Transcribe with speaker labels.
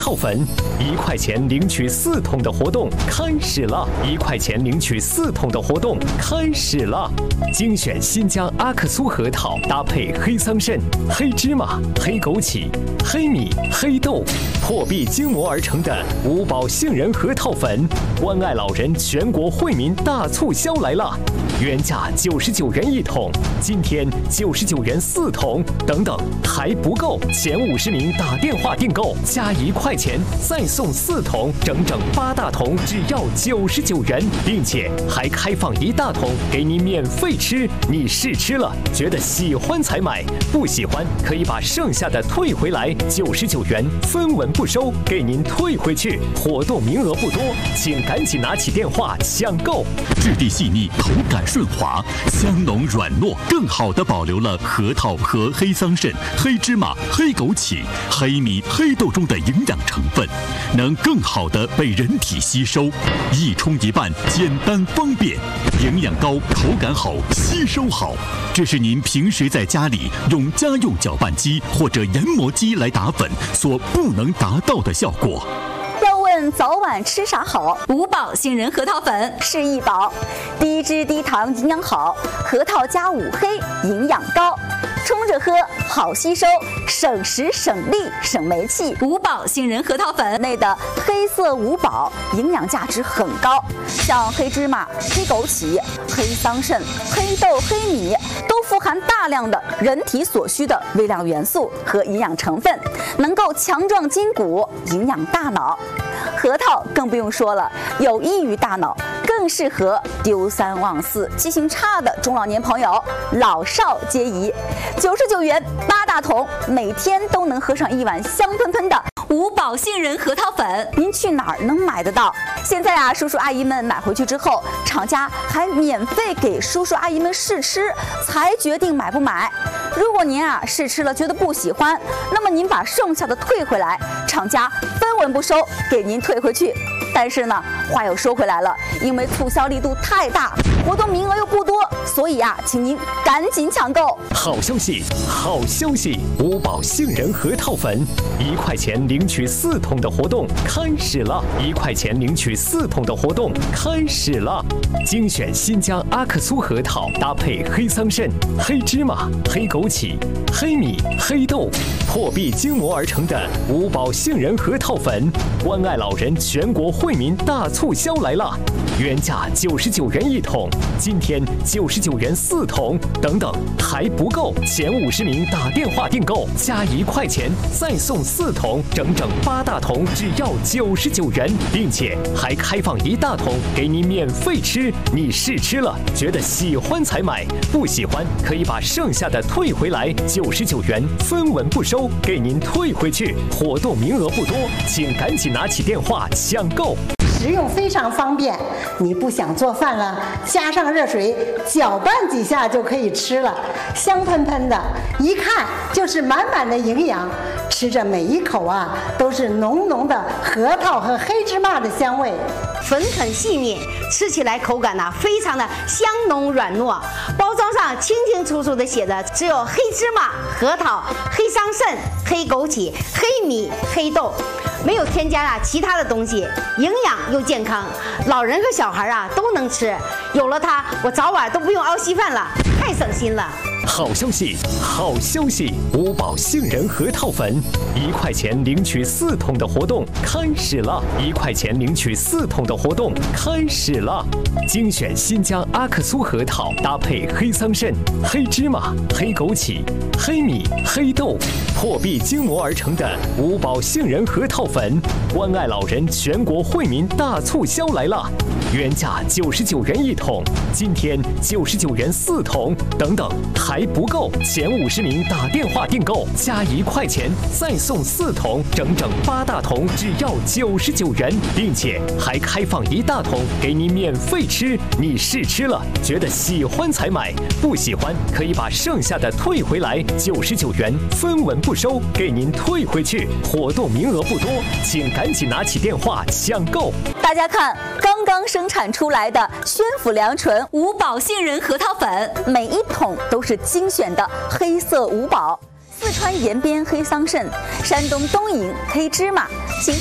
Speaker 1: 套粉，1块钱领取4桶的活动开始了！1块钱领取4桶的活动开始了！精选新疆阿克苏核桃，搭配黑桑葚、黑芝麻、黑枸杞、黑米、黑豆，破壁精磨而成的5宝杏仁核桃粉，关爱老人全国惠民大促销来了！原价99元1桶，今天99元4桶，等等还不够，前50名打电话订购加1块钱再送4桶，整整8大桶只要99元，并且还开放1大桶给您免费吃。你试吃了觉得喜欢才买，不喜欢可以把剩下的退回来，99元分文不收，给您退回去。活动名额不多，请赶紧拿起电话抢购。
Speaker 2: 质地细腻，口感顺滑，香浓软糯，更好地保留了核桃和黑桑葚、黑芝麻、黑枸杞、黑米、黑豆中的营养成分，能更好地被人体吸收，一冲一拌，简单方便，营养高，口感好，吸收好。这是您平时在家里用家用搅拌机或者研磨机来打粉所不能达到的效果。
Speaker 3: 要问早晚吃啥好
Speaker 4: ？5宝杏仁核桃粉
Speaker 3: 是一宝，低脂低糖营养好，核桃加5黑营养高，冲着喝好吸收，省时省力省煤气。
Speaker 4: 5宝杏仁核桃粉
Speaker 3: 内的黑色5宝营养价值很高，像黑芝麻、黑枸杞、黑桑葚、黑豆、黑米都富含大量的人体所需的微量元素和营养成分，能够强壮筋骨，营养大脑。核桃更不用说了，有益于大脑，更适合丢三忘四、记性差的中老年朋友，老少皆宜。99元8大桶，每天都能喝上1碗香喷喷的
Speaker 4: 5宝杏仁核桃粉。
Speaker 3: 您去哪儿能买得到？现在啊，叔叔阿姨们买回去之后，厂家还免费给叔叔阿姨们试吃，才决定买不买。如果您啊试吃了觉得不喜欢，那么您把剩下的退回来，厂家分文不收，给您退回去。但是呢，话又说回来了，因为促销力度太大，活动名额又不多，所以啊，请您赶紧抢购。
Speaker 1: 好消息，好消息！5宝杏仁核桃粉，1块钱领取4桶的活动开始了！1块钱领取4桶的活动开始了！精选新疆阿克苏核桃，搭配黑桑葚、黑芝麻、黑枸杞、黑米、黑豆，破壁精磨而成的5宝杏仁核桃粉，关爱老人全国惠民大促销来了！原价99元1桶，今天99元4桶，等等还不够，前50名打电话订购加1块钱再送4桶，整整8大桶只要99元，并且还开放1大桶给你免费吃。你试吃了觉得喜欢才买，不喜欢可以把剩下的退回来，99元分文不收，给您退回去。活动名额不多，请赶紧拿起电话抢购。
Speaker 5: 食用非常方便，你不想做饭了，加上热水搅拌几下就可以吃了，香喷喷的，一看就是满满的营养。吃着每一口啊，都是浓浓的核桃和黑芝麻的香味，
Speaker 6: 粉很细腻，吃起来口感呢非常的香浓软糯。包装上清清楚楚的写的只有黑芝麻、核桃、黑桑葚、黑枸杞、黑米、黑豆，没有添加其他的东西，营养又健康，老人和小孩啊都能吃。有了它，我早晚都不用熬稀饭了，太省心了。
Speaker 1: 好消息，好消息！5宝杏仁核桃粉，1块钱领取4桶的活动开始了！1块钱领取4桶的活动开始了！精选新疆阿克苏核桃，搭配黑桑葚、黑芝麻、黑枸杞、黑米、黑豆，破壁精磨而成的5宝杏仁核桃粉，关爱老人全国惠民大促销来了！原价99元1桶，今天99元4桶，等等还不够，前50名打电话订购加1块钱再送4桶，整整8大桶只要99元，并且还开放1大桶给你免费吃。你试吃了觉得喜欢才买，不喜欢可以把剩下的退回来，99元分文不收，给您退回去。活动名额不多，请赶紧拿起电话抢购。
Speaker 3: 大家看，刚刚生产出来的宣府良醇
Speaker 4: 5宝杏仁核桃粉，
Speaker 3: 每一桶都是精选的黑色5宝，4 川延边黑桑葚，山东东营黑芝麻。